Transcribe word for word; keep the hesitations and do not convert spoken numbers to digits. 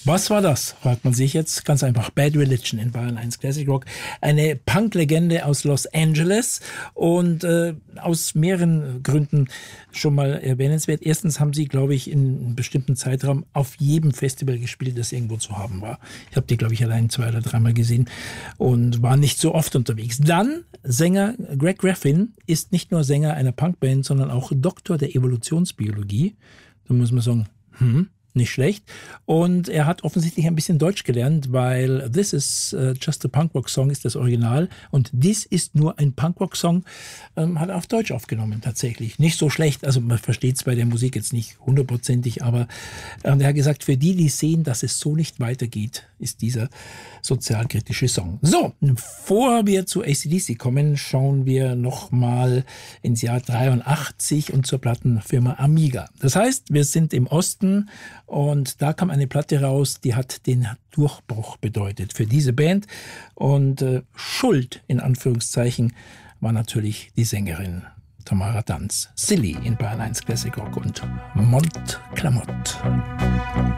Was war das, fragt man sich jetzt. Ganz einfach, Bad Religion in Bayern eins Classic Rock. Eine Punk-Legende aus Los Angeles und äh, aus mehreren Gründen schon mal erwähnenswert. Erstens haben sie, glaube ich, in einem bestimmten Zeitraum auf jedem Festival gespielt, das irgendwo zu haben war. Ich habe die, glaube ich, allein zwei oder dreimal gesehen und war nicht so oft unterwegs. Dann Sänger Greg Graffin ist nicht nur Sänger einer Punkband, sondern auch Doktor der Evolutionsbiologie. Da muss man sagen, hm, nicht schlecht. Und er hat offensichtlich ein bisschen Deutsch gelernt, weil This is uh, Just a Punkrock Song ist das Original und This ist nur ein Punkrock Song, ähm, hat er auf Deutsch aufgenommen tatsächlich. Nicht so schlecht, also man versteht es bei der Musik jetzt nicht hundertprozentig, aber ähm, er hat gesagt, für die, die sehen, dass es so nicht weitergeht, ist dieser sozialkritische Song. So, bevor wir zu A C D C kommen, schauen wir nochmal ins Jahr dreiundachtzig und zur Plattenfirma Amiga. Das heißt, wir sind im Osten und da kam eine Platte raus, die hat den Durchbruch bedeutet für diese Band. Und äh, Schuld, in Anführungszeichen, war natürlich die Sängerin Tamara Danz. Silly in Bayern eins Classic Rock und Mont Clamott.